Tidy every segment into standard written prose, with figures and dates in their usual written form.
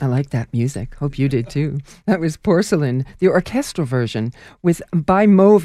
like that music. Hope you did too. That was Porcelain, the orchestral version by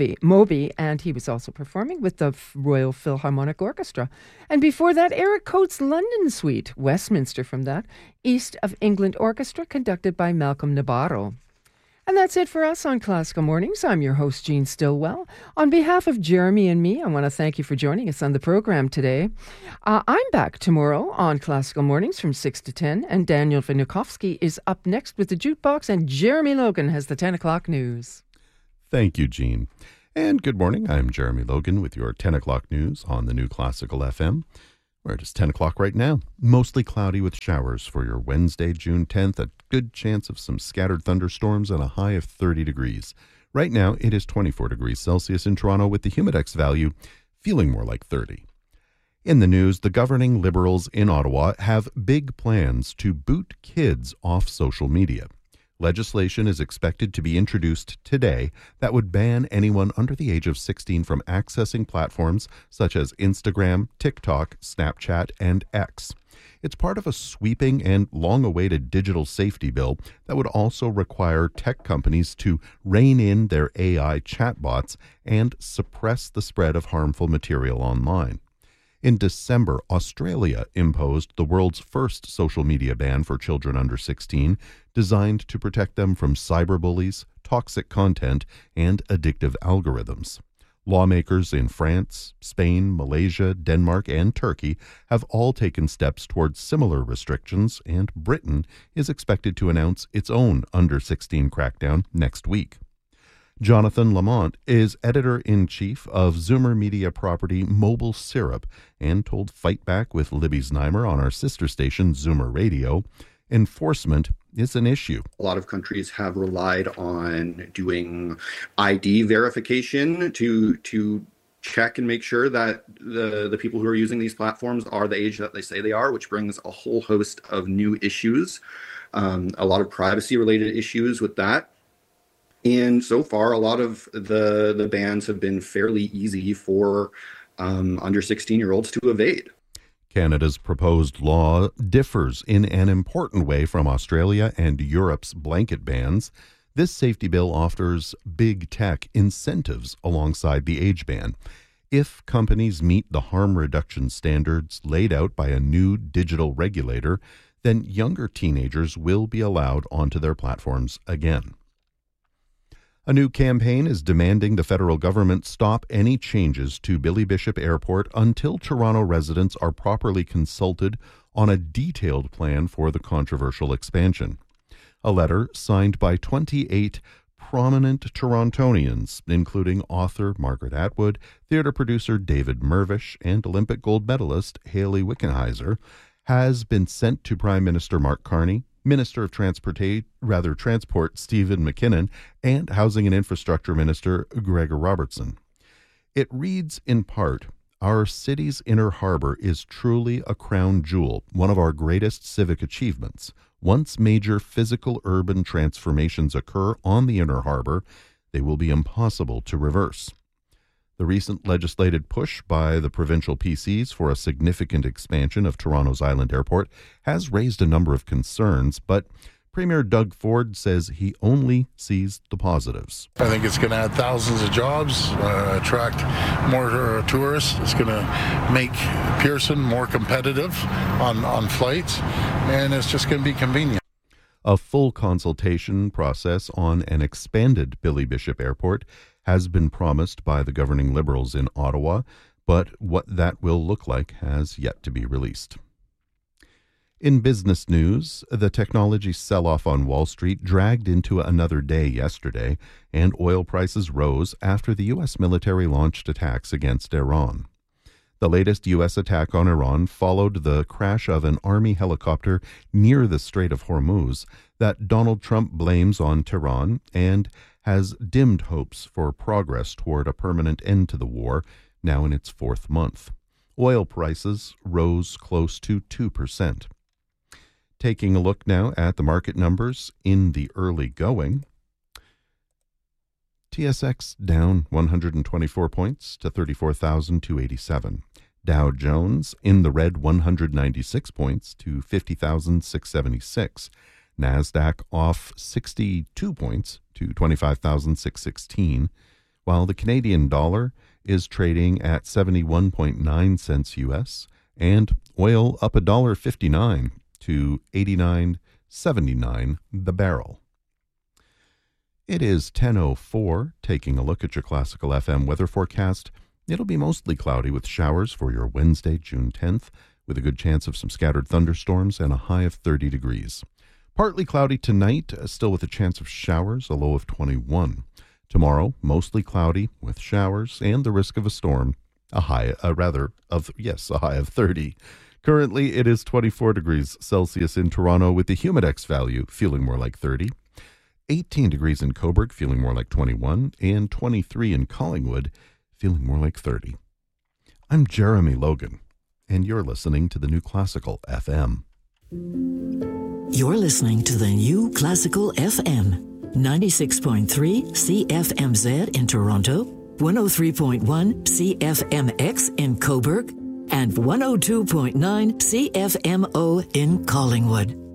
Moby, and he was also performing with the Royal Philharmonic Orchestra. And before that, Eric Coates' London Suite, Westminster from that, East of England Orchestra, conducted by Malcolm Nabarro. And that's it for us on Classical Mornings. I'm your host, Jean Stillwell. On behalf of Jeremy and me, I want to thank you for joining us on the program today. I'm back tomorrow on Classical Mornings from 6 to 10, and Daniel Vinokovsky is up next with the Jukebox, and Jeremy Logan has the 10 o'clock news. Thank you, Jean. And good morning. I'm Jeremy Logan with your 10 o'clock news on the New Classical FM. Where it is 10 o'clock right now. Mostly cloudy with showers for your Wednesday, June 10th. A good chance of some scattered thunderstorms and a high of 30 degrees. Right now, it is 24 degrees Celsius in Toronto with the Humidex value feeling more like 30. In the news, the governing Liberals in Ottawa have big plans to boot kids off social media. Legislation is expected to be introduced today that would ban anyone under the age of 16 from accessing platforms such as Instagram, TikTok, Snapchat, and X. It's part of a sweeping and long-awaited digital safety bill that would also require tech companies to rein in their AI chatbots and suppress the spread of harmful material online. In December, Australia imposed the world's first social media ban for children under 16, designed to protect them from cyberbullies, toxic content, and addictive algorithms. Lawmakers in France, Spain, Malaysia, Denmark, and Turkey have all taken steps towards similar restrictions, and Britain is expected to announce its own under-16 crackdown next week. Jonathan Lamont is editor-in-chief of Zoomer media property Mobile Syrup and told Fight Back with Libby Znaimer on our sister station Zoomer Radio, enforcement is an issue. A lot of countries have relied on doing ID verification to check and make sure that the people who are using these platforms are the age that they say they are, which brings a whole host of new issues, a lot of privacy-related issues with that. And so far, a lot of the bans have been fairly easy for under 16-year-olds to evade. Canada's proposed law differs in an important way from Australia and Europe's blanket bans. This safety bill offers big tech incentives alongside the age ban. If companies meet the harm reduction standards laid out by a new digital regulator, then younger teenagers will be allowed onto their platforms again. A new campaign is demanding the federal government stop any changes to Billy Bishop Airport until Toronto residents are properly consulted on a detailed plan for the controversial expansion. A letter signed by 28 prominent Torontonians, including author Margaret Atwood, theater producer David Mirvish, and Olympic gold medalist Hayley Wickenheiser, has been sent to Prime Minister Mark Carney, Minister of Transport Stephen McKinnon, and Housing and Infrastructure Minister Gregor Robertson. It reads in part, "Our city's inner harbor is truly a crown jewel, one of our greatest civic achievements. Once major physical urban transformations occur on the inner harbor, they will be impossible to reverse." The recent legislated push by the provincial PCs for a significant expansion of Toronto's Island Airport has raised a number of concerns, but Premier Doug Ford says he only sees the positives. I think it's going to add thousands of jobs, attract more tourists. It's going to make Pearson more competitive on flights, and it's just going to be convenient. A full consultation process on an expanded Billy Bishop Airport has been promised by the governing Liberals in Ottawa, but what that will look like has yet to be released. In business news, the technology sell-off on Wall Street dragged into another day yesterday, and oil prices rose after the U.S. military launched attacks against Iran. The latest U.S. attack on Iran followed the crash of an Army helicopter near the Strait of Hormuz that Donald Trump blames on Tehran and has dimmed hopes for progress toward a permanent end to the war, now in its fourth month. Oil prices rose close to 2%. Taking a look now at the market numbers in the early going, TSX down 124 points to 34,287. Dow Jones in the red 196 points to 50,676. NASDAQ off 62 points to 25,616, while the Canadian dollar is trading at 71.9 cents U.S., and oil up $1.59 to 89.79 the barrel. It is 10:04. Taking a look at your Classical FM weather forecast. It'll be mostly cloudy with showers for your Wednesday, June 10th, with a good chance of some scattered thunderstorms and a high of 30 degrees. Partly cloudy tonight, still with a chance of showers, a low of 21. Tomorrow, mostly cloudy with showers and the risk of a storm, a high of 30. Currently, it is 24 degrees Celsius in Toronto with the Humidex value feeling more like 30. 18 degrees in Cobourg, feeling more like 21, and 23 in Collingwood, feeling more like 30. I'm Jeremy Logan, and you're listening to the New Classical FM. You're listening to the New Classical FM, 96.3 CFMZ in Toronto, 103.1 CFMX in Cobourg, and 102.9 CFMO in Collingwood.